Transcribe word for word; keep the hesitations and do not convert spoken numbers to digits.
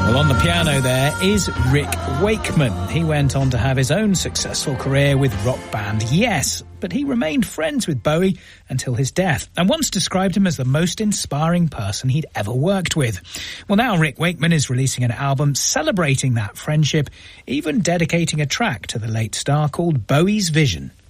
Well, on the piano there is Rick Wakeman. He went on to have his own successful career with rock band Yes, but he remained friends with Bowie until his death and once described him as the most inspiring person he'd ever worked with. Well, now Rick Wakeman is releasing an album celebrating that friendship, even dedicating a track to the late star called Bowie's Vision.